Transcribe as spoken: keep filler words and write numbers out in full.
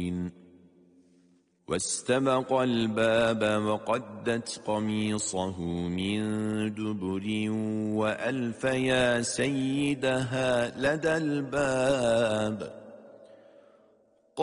المرسلين واستبق الباب وقدت قميصه من دبر وألف يا سيدها لدى الباب